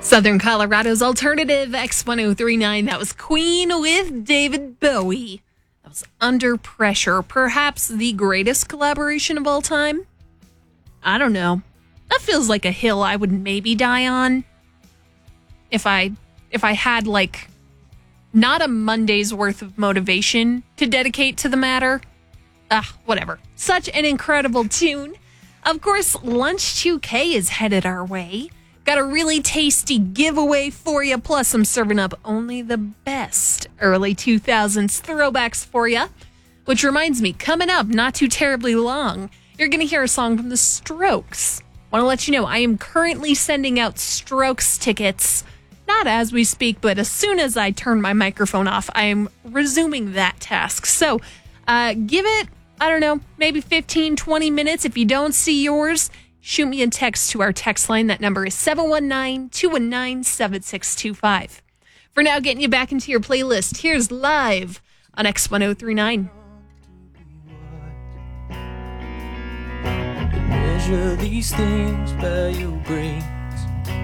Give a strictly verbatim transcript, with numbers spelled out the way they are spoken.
Southern Colorado's alternative X ten thirty-nine. That was Queen with David Bowie. That was Under Pressure. Perhaps the greatest collaboration of all time? I don't know. That feels like a hill I would maybe die on. If I if I had like not a Monday's worth of motivation to dedicate to the matter. Ah, whatever. Such an incredible tune. Of course, Lunch two K is headed our way. Got a really tasty giveaway for you. Plus, I'm serving up only the best early two thousands throwbacks for you. Which reminds me, coming up, not too terribly long, you're going to hear a song from The Strokes. Want to let you know, I am currently sending out Strokes tickets. Not as we speak, but as soon as I turn my microphone off, I am resuming that task. So, uh, give it, I don't know, maybe fifteen, twenty minutes. If you don't see yours, shoot me a text to our text line. That number is seven one nine, two one nine, seven six two five. For now, getting you back into your playlist, here's Live on X ten thirty-nine. Measure these things by your brain.